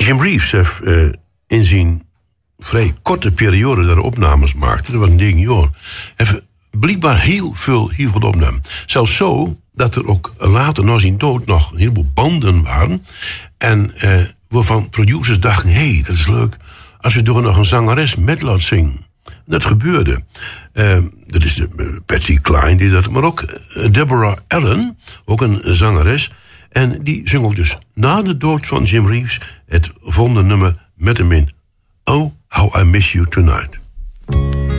Jim Reeves heeft in zijn vrij korte periode dat hij opnames maakte, dat was 9 jaar, heeft blijkbaar heel veel opnamen. Zelfs zo dat er ook later na zijn dood nog een heleboel banden waren. En waarvan producers dachten, hé, dat is leuk als we door nog een zangeres met laten zingen. Dat gebeurde. Dat is Patsy Cline die dat, maar ook Deborah Allen, ook een zangeres. En die zong ook dus na de dood van Jim Reeves het volgende nummer met hem in. Oh, How I Miss You Tonight.